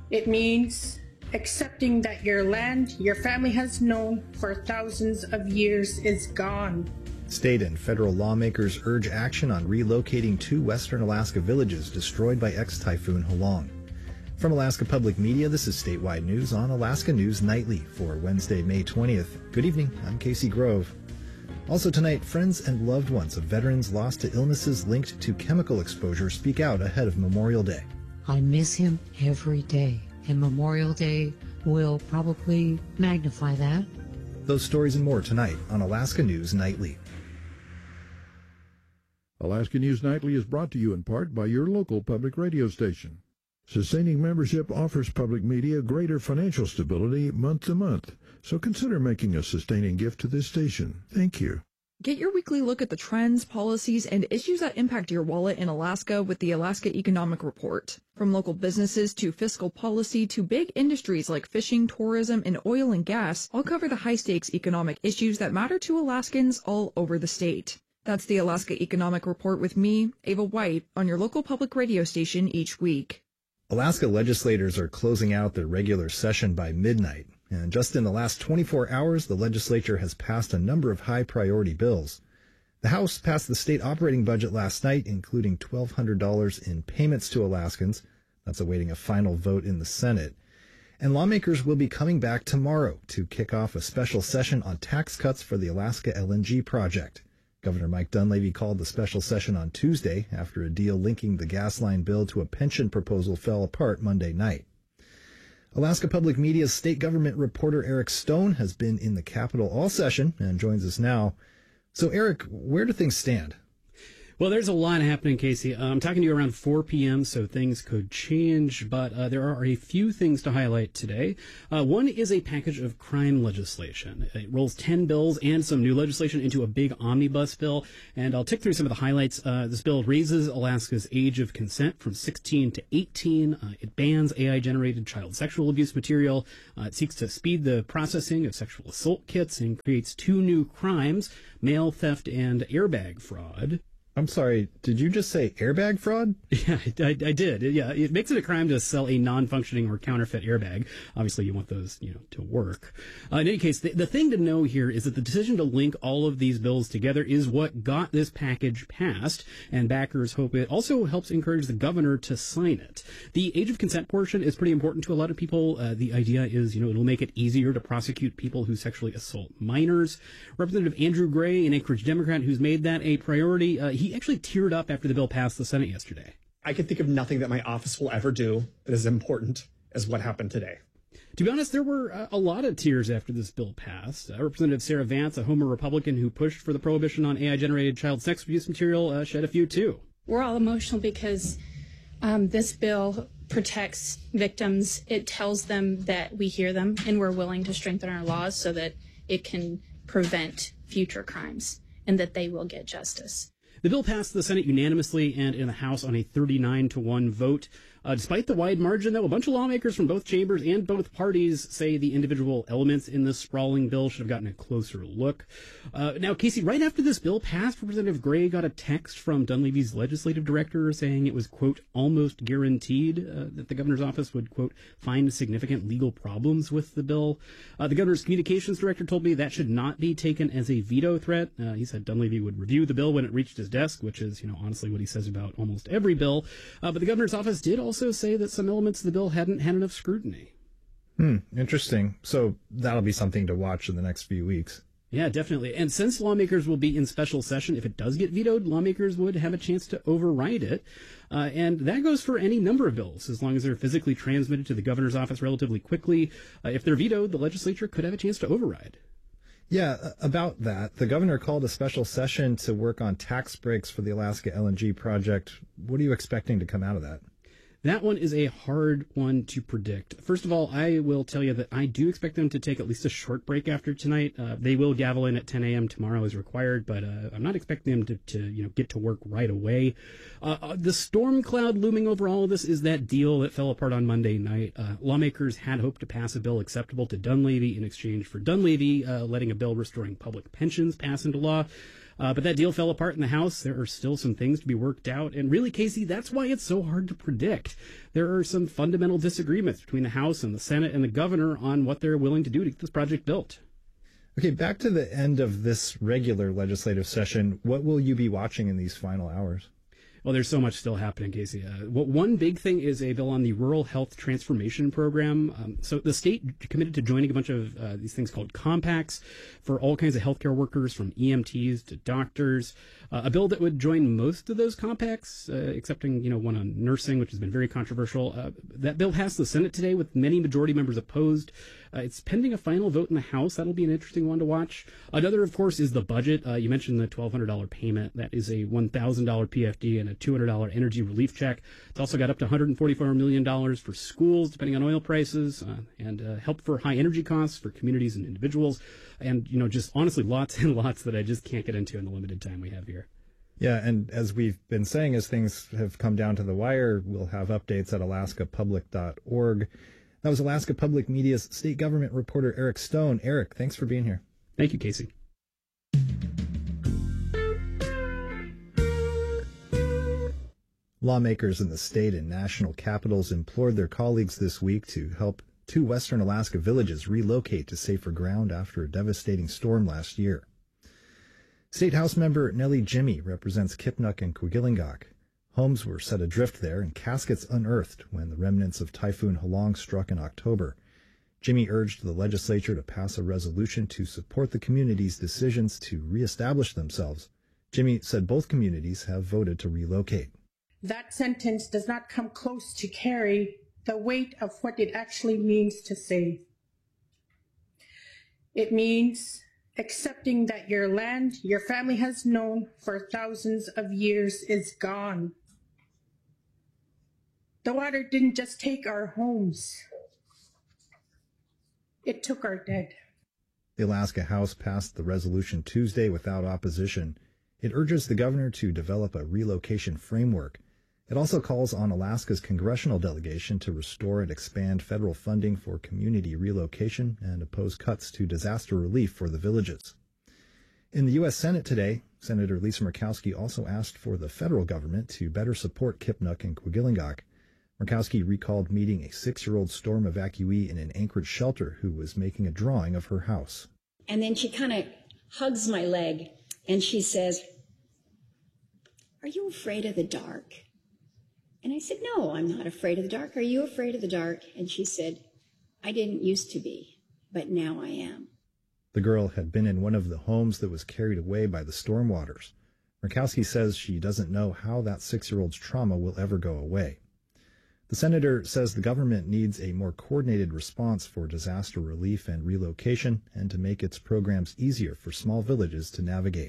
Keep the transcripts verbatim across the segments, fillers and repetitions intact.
It means accepting that your land your family has known for thousands of years is gone. State and federal lawmakers urge action on relocating two western Alaska villages destroyed by ex-typhoon Halong. From Alaska Public Media, this is Statewide News on Alaska News Nightly for Wednesday, May twentieth. Good evening, I'm Casey Grove. Also tonight, friends and loved ones of veterans lost to illnesses linked to chemical exposure speak out ahead of Memorial Day. I miss him every day, and Memorial Day will probably magnify that. Those stories and more tonight on Alaska News Nightly. Alaska News Nightly is brought to you in part by your local public radio station. Sustaining membership offers public media greater financial stability month to month, so consider making a sustaining gift to this station. Thank you. Get your weekly look at the trends, policies, and issues that impact your wallet in Alaska with the Alaska Economic Report. From local businesses to fiscal policy to big industries like fishing, tourism, and oil and gas, I'll cover the high-stakes economic issues that matter to Alaskans all over the state. That's the Alaska Economic Report with me, Ava White, on your local public radio station each week. Alaska legislators are closing out their regular session by midnight, and just in the last twenty-four hours, the legislature has passed a number of high-priority bills. The House passed the state operating budget last night, including twelve hundred dollars in payments to Alaskans. That's awaiting a final vote in the Senate. And lawmakers will be coming back tomorrow to kick off a special session on tax cuts for the Alaska L N G project. Governor Mike Dunleavy called the special session on Tuesday after a deal linking the gas line bill to a pension proposal fell apart Monday night. Alaska Public Media's state government reporter Eric Stone has been in the Capitol all session and joins us now. So, Eric, where do things stand? Well, there's a lot happening, Casey. Uh, I'm talking to you around four p.m., so things could change, but uh, there are a few things to highlight today. Uh, one is a package of crime legislation. It rolls ten bills and some new legislation into a big omnibus bill, and I'll tick through some of the highlights. Uh, this bill raises Alaska's age of consent from sixteen to eighteen. Uh, it bans A I-generated child sexual abuse material. Uh, it seeks to speed the processing of sexual assault kits and creates two new crimes, mail theft and airbag fraud. I'm sorry, did you just say airbag fraud? Yeah, I, I did. Yeah, it makes it a crime to sell a non-functioning or counterfeit airbag. Obviously, you want those, you know, to work. Uh, in any case, the, the thing to know here is that the decision to link all of these bills together is what got this package passed, and backers hope it also helps encourage the governor to sign it. The age of consent portion is pretty important to a lot of people. Uh, the idea is, you know, it'll make it easier to prosecute people who sexually assault minors. Representative Andrew Gray, an Anchorage Democrat who's made that a priority, uh, he He actually teared up after the bill passed the Senate yesterday. I can think of nothing that my office will ever do that is important as what happened today. To be honest, there were uh, a lot of tears after this bill passed. Uh, Representative Sarah Vance, a Homer Republican who pushed for the prohibition on A I-generated child sex abuse material, uh, shed a few too. We're all emotional because um, this bill protects victims. It tells them that we hear them and we're willing to strengthen our laws so that it can prevent future crimes and that they will get justice. The bill passed the Senate unanimously and in the House on a thirty-nine to one vote. Uh, despite the wide margin, though, a bunch of lawmakers from both chambers and both parties say the individual elements in this sprawling bill should have gotten a closer look. Uh, now, Casey, right after this bill passed, Representative Gray got a text from Dunleavy's legislative director saying it was, quote, almost guaranteed uh, that the governor's office would, quote, find significant legal problems with the bill. Uh, the governor's communications director told me that should not be taken as a veto threat. Uh, he said Dunleavy would review the bill when it reached his desk, which is, you know, honestly what he says about almost every bill. Uh, but the governor's office did also say that some elements of the bill hadn't had enough scrutiny. Hmm, interesting. So that'll be something to watch in the next few weeks. Yeah, definitely. And since lawmakers will be in special session, if it does get vetoed, lawmakers would have a chance to override it. Uh, and that goes for any number of bills, as long as they're physically transmitted to the governor's office relatively quickly. Uh, if they're vetoed, the legislature could have a chance to override. Yeah, about that, the governor called a special session to work on tax breaks for the Alaska L N G project. What are you expecting to come out of that? That one is a hard one to predict. First of all, I will tell you that I do expect them to take at least a short break after tonight. Uh, they will gavel in at ten a.m. tomorrow as required, but uh, I'm not expecting them to, to, you know, get to work right away. Uh, uh, the storm cloud looming over all of this is that deal that fell apart on Monday night. Uh, lawmakers had hoped to pass a bill acceptable to Dunleavy in exchange for Dunleavy uh, letting a bill restoring public pensions pass into law. Uh, but that deal fell apart in the House. There are still some things to be worked out. And really, Casey, that's why it's so hard to predict. There are some fundamental disagreements between the House and the Senate and the governor on what they're willing to do to get this project built. Okay, back to the end of this regular legislative session. What will you be watching in these final hours? Well, there's so much still happening, Casey. Uh, what, one big thing is a bill on the Rural Health Transformation Program. Um, so the state committed to joining a bunch of uh, these things called compacts for all kinds of healthcare workers, from E M Ts to doctors. Uh, a bill that would join most of those compacts, uh, excepting, you know, one on nursing, which has been very controversial. Uh, that bill passed the Senate today with many majority members opposed. Uh, it's pending a final vote in the House. That'll be an interesting one to watch. Another, of course, is the budget. Uh, you mentioned the twelve hundred dollars payment. That is a one thousand dollars P F D and a two hundred dollars energy relief check. It's also got up to one hundred forty-four million dollars for schools, depending on oil prices, uh, and uh, help for high energy costs for communities and individuals. And, you know, just honestly, lots and lots that I just can't get into in the limited time we have here. Yeah, and as we've been saying, as things have come down to the wire, we'll have updates at alaska public dot org. That was Alaska Public Media's state government reporter, Eric Stone. Eric, thanks for being here. Thank you, Casey. Lawmakers in the state and national capitals implored their colleagues this week to help two western Alaska villages relocate to safer ground after a devastating storm last year. State House member Nellie Jimmy represents Kipnuk and Kwigillingok. Homes were set adrift there and caskets unearthed when the remnants of Typhoon Halong struck in October. Jimmy urged the legislature to pass a resolution to support the community's decisions to reestablish themselves. Jimmy said both communities have voted to relocate. That sentence does not come close to carry the weight of what it actually means to save. It means accepting that your land your family has known for thousands of years is gone. The water didn't just take our homes. It took our dead. The Alaska House passed the resolution Tuesday without opposition. It urges the governor to develop a relocation framework. It also calls on Alaska's congressional delegation to restore and expand federal funding for community relocation and oppose cuts to disaster relief for the villages. In the U S Senate today, Senator Lisa Murkowski also asked for the federal government to better support Kipnuk and Kwigillingok. Murkowski recalled meeting a six-year-old storm evacuee in an Anchorage shelter who was making a drawing of her house. And then she kind of hugs my leg and she says, "Are you afraid of the dark?" And I said, "No, I'm not afraid of the dark. Are you afraid of the dark?" And she said, "I didn't used to be, but now I am." The girl had been in one of the homes that was carried away by the storm waters. Murkowski says she doesn't know how that six-year-old's trauma will ever go away. The senator says the government needs a more coordinated response for disaster relief and relocation and to make its programs easier for small villages to navigate.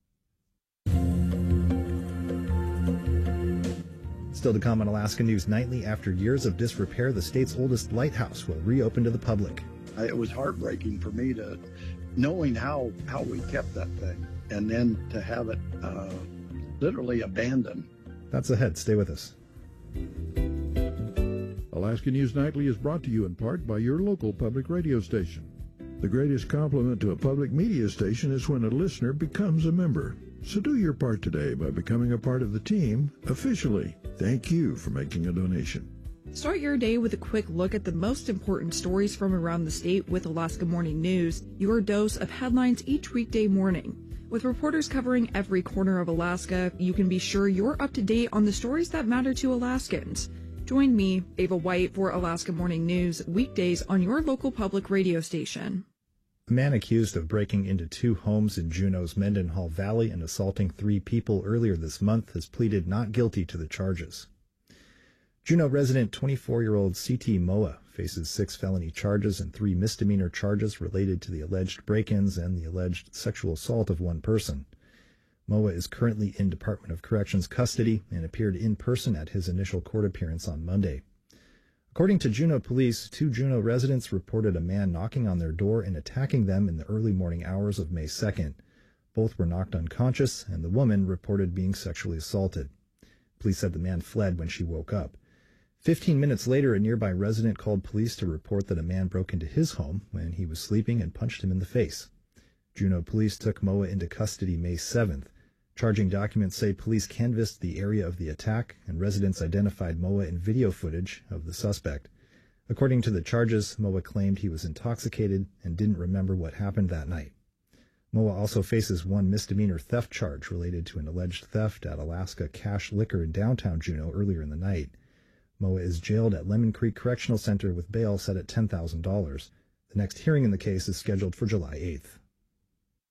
Still to come on Alaska News Nightly, after years of disrepair, the state's oldest lighthouse will reopen to the public. It was heartbreaking for me to, knowing how, how we kept that thing, and then to have it uh, literally abandoned. That's ahead. Stay with us. Alaska News Nightly is brought to you in part by your local public radio station. The greatest compliment to a public media station is when a listener becomes a member. So do your part today by becoming a part of the team officially. Thank you for making a donation. Start your day with a quick look at the most important stories from around the state with Alaska Morning News, your dose of headlines each weekday morning. With reporters covering every corner of Alaska, you can be sure you're up to date on the stories that matter to Alaskans. Join me, Ava White, for Alaska Morning News, weekdays on your local public radio station. A man accused of breaking into two homes in Juneau's Mendenhall Valley and assaulting three people earlier this month has pleaded not guilty to the charges. Juneau resident twenty-four-year-old C T Moa faces six felony charges and three misdemeanor charges related to the alleged break-ins and the alleged sexual assault of one person. Moa is currently in Department of Corrections custody and appeared in person at his initial court appearance on Monday. According to Juneau police, two Juneau residents reported a man knocking on their door and attacking them in the early morning hours of May second. Both were knocked unconscious, and the woman reported being sexually assaulted. Police said the man fled when she woke up. Fifteen minutes later, a nearby resident called police to report that a man broke into his home when he was sleeping and punched him in the face. Juneau police took Moa into custody May seventh. Charging documents say police canvassed the area of the attack, and residents identified Moa in video footage of the suspect. According to the charges, Moa claimed he was intoxicated and didn't remember what happened that night. Moa also faces one misdemeanor theft charge related to an alleged theft at Alaska Cash Liquor in downtown Juneau earlier in the night. Moa is jailed at Lemon Creek Correctional Center with bail set at ten thousand dollars. The next hearing in the case is scheduled for July eighth.